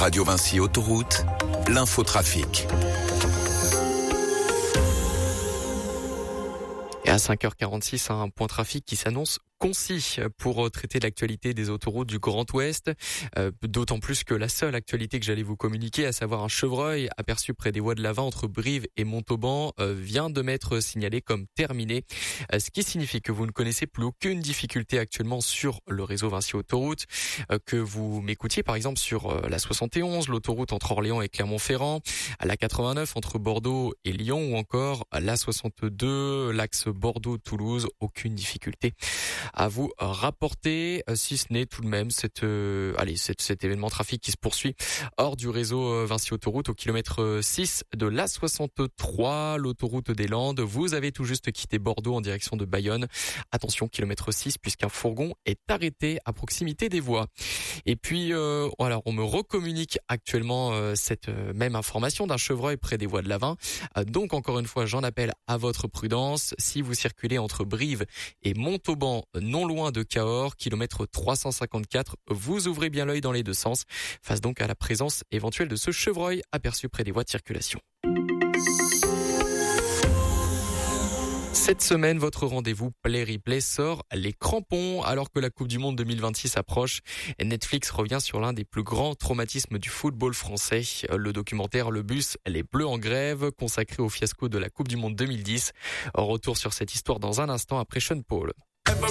Radio Vinci Autoroute, l'infotrafic. Et à 5h46, un point trafic qui s'annonce concis pour traiter de l'actualité des autoroutes du Grand Ouest. D'autant plus que la seule actualité que j'allais vous communiquer, à savoir un chevreuil aperçu près des voies de l'Avin entre Brive et Montauban, vient de m'être signalé comme terminé. Ce qui signifie que vous ne connaissez plus aucune difficulté actuellement sur le réseau Vinci Autoroute, que vous m'écoutiez par exemple sur la 71, l'autoroute entre Orléans et Clermont-Ferrand, à la 89 entre Bordeaux et Lyon ou encore à la 62, l'axe Bordeaux-Toulouse, aucune difficulté à vous rapporter, si ce n'est tout de même cet événement trafic qui se poursuit hors du réseau Vinci Autoroute au kilomètre 6 de l'A63, l'autoroute des Landes. Vous avez tout juste quitté Bordeaux en direction de Bayonne. Attention, kilomètre 6, puisqu'un fourgon est arrêté à proximité des voies. Et puis, on me recommunique actuellement cette même information d'un chevreuil près des voies de l'Avin. Donc, encore une fois, j'en appelle à votre prudence. Si vous circulez entre Brive et Montauban, non loin de Cahors, kilomètre 354, vous ouvrez bien l'œil dans les deux sens, face donc à la présence éventuelle de ce chevreuil aperçu près des voies de circulation. Cette semaine, votre rendez-vous Play Replay sort les crampons. Alors que la Coupe du Monde 2026 approche, Netflix revient sur l'un des plus grands traumatismes du football français. Le documentaire Le Bus, les Bleus en grève, consacré au fiasco de la Coupe du Monde 2010. Retour sur cette histoire dans un instant après Sean Paul.